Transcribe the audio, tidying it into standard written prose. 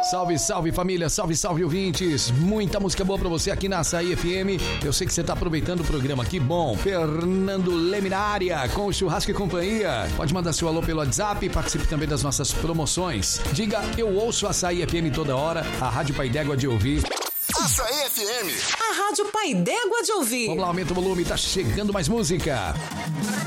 Salve, salve família, salve, salve ouvintes. Muita música boa pra você aqui na Açaí FM. Eu sei que você tá aproveitando o programa, que bom. Fernando Leme na área, com o Churrasco e Companhia. Pode mandar seu alô pelo WhatsApp e participe também das nossas promoções. Diga, eu ouço Açaí FM toda hora, a Rádio Pai d'Égua de ouvir. Açaí FM. A Rádio Pai d'Égua de ouvir. Vamos lá, aumenta o volume, tá chegando mais música.